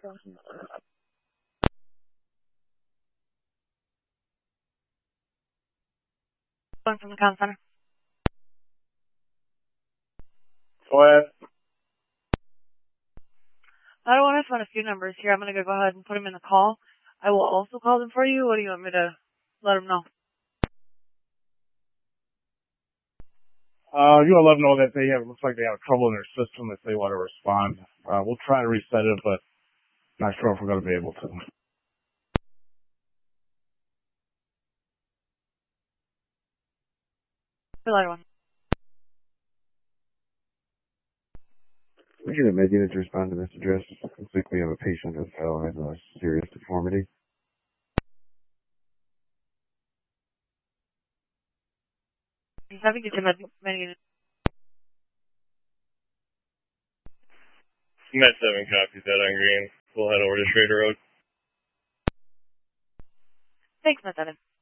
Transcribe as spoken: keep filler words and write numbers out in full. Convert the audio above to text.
Calling from the comm center. Go ahead. I don't want to find a few numbers here. I'm going to go ahead and put them in the call. I will also call them for you. What do you want me to let them know? Uh, you want to let them know that they have, it looks like they have trouble in their system if they want to respond. Uh, we'll try to reset it, but not sure if we're going to be able to. The lighter one. We can make it to respond to this address. Looks like we have a patient that uh, has a serious deformity. Just having to get med med Med seven copies that on green. We'll head over to Schrader Road. Thanks, Med seven.